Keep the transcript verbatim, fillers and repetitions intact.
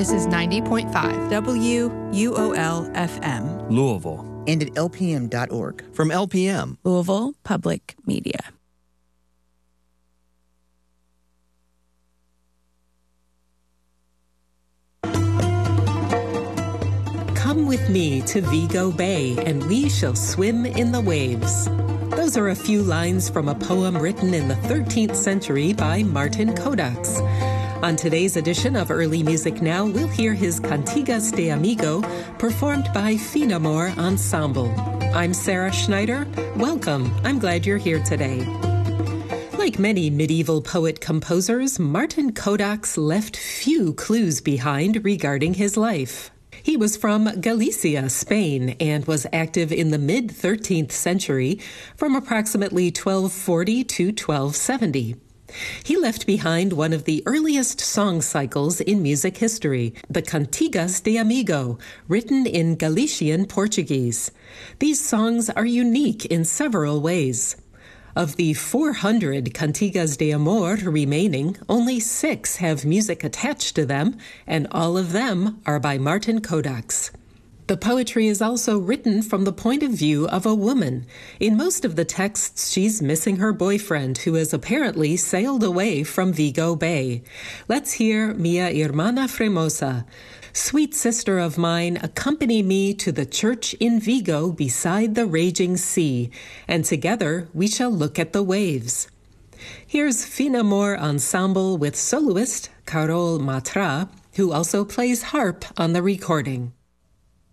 This is ninety point five W U O L F M. Louisville. And at L P M dot org. From L P M. Louisville Public Media. Come with me to Vigo Bay, and we shall swim in the waves. Those are a few lines from a poem written in the thirteenth century by Martin Codax. On today's edition of Early Music Now, we'll hear his Cantigas de Amigo, performed by Finamore Ensemble. I'm Sarah Schneider. Welcome. I'm glad you're here today. Like many medieval poet-composers, Martin Codax left few clues behind regarding his life. He was from Galicia, Spain, and was active in the mid-thirteenth century from approximately twelve forty to twelve seventy. He left behind one of the earliest song cycles in music history, the Cantigas de Amigo, written in Galician Portuguese. These songs are unique in several ways. Of the four hundred Cantigas de Amor remaining, only six have music attached to them, and all of them are by Martin Codax. The poetry is also written from the point of view of a woman. In most of the texts, she's missing her boyfriend, who has apparently sailed away from Vigo Bay. Let's hear Mia Hermana Fremosa. Sweet sister of mine, accompany me to the church in Vigo beside the raging sea, and together we shall look at the waves. Here's Finamore Ensemble with soloist Carol Matra, who also plays harp on the recording.